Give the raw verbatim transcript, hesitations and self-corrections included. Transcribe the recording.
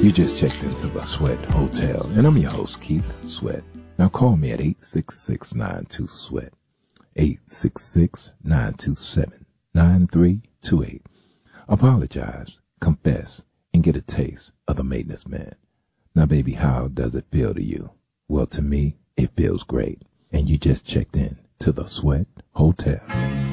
You just checked into the Sweat Hotel, and I'm your host, Keith Sweat. Now call me at eight six six, nine two, SWEAT, eight six six, nine two seven, nine three two eight. Apologize, confess, and get a taste of the maintenance man. Now, baby, how does it feel to you? Well, to me, it feels great. And you just checked in to the Sweat Hotel.